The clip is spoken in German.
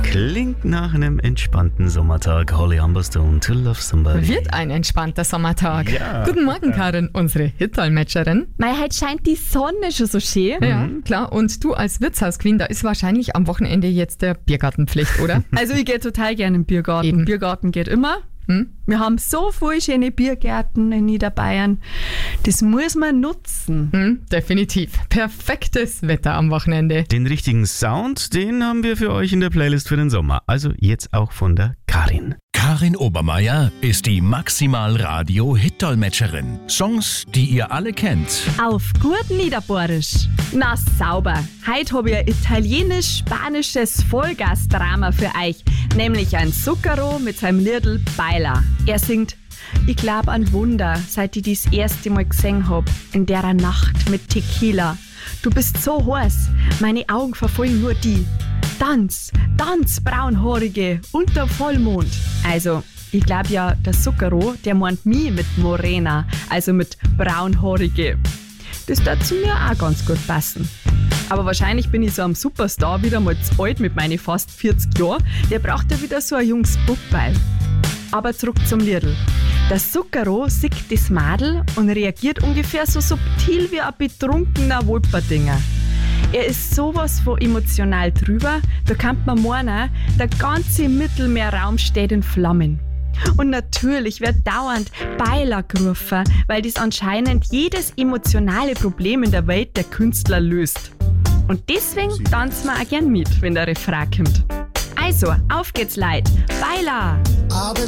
Klingt nach einem entspannten Sommertag. Holly Humberstone, To Love Somebody. Wird ein entspannter Sommertag. Ja. Guten Morgen, Karin, unsere Hit-Dolmetscherin. Heute scheint die Sonne schon so schön. Ja, klar. Und du als Wirtshausqueen, da ist wahrscheinlich am Wochenende jetzt der Biergartenpflicht, oder? Also ich gehe total gerne in den Biergarten. Eben. Biergarten geht immer. Wir haben so viele schöne Biergärten in Niederbayern. Das muss man nutzen. Definitiv. Perfektes Wetter am Wochenende. Den richtigen Sound, den haben wir für euch in der Playlist für den Sommer. Also jetzt auch von der Karin. Karin Obermeier ist die Maximal-Radio-Hit-Dolmetscherin. Songs, die ihr alle kennt. Auf gut Niederbohrisch. Na sauber. Heute habe ich ein italienisch-spanisches Vollgas-Drama für euch. Nämlich ein Zucchero mit seinem Liedl Baila. Er singt: Ich glaub an Wunder, seit ich das erste Mal gesehen hab. In der Nacht mit Tequila. Du bist so heiß, meine Augen verfolgen nur die. Tanz, tanz, braunhaarige, unter Vollmond. Also, ich glaube ja, der Zucchero, der meint mich mit Morena, also mit braunhaarige. Das darf zu mir auch ganz gut passen. Aber wahrscheinlich bin ich so am Superstar wieder mal zu alt mit meinen fast 40 Jahren. Der braucht ja wieder so ein junges Buckbeil. Aber zurück zum Liedl. Der Zucchero sieht das Madel und reagiert ungefähr so subtil wie ein betrunkener Wolperdinger. Er ist sowas von emotional drüber, da kann man meinen, der ganze Mittelmeerraum steht in Flammen. Und natürlich wird dauernd Baila gerufen, weil das anscheinend jedes emotionale Problem in der Welt der Künstler löst. Und deswegen tanzen wir auch gern mit, wenn der Refrain kommt. Also, auf geht's, Leute. Baila!